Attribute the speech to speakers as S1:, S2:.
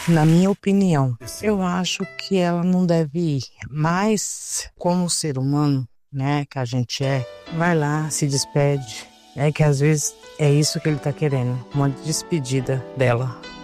S1: Na minha opinião, eu acho que ela não deve ir, mas como ser humano, né, que a gente é, vai lá, se despede. É que às vezes é isso que ele tá querendo, uma despedida dela.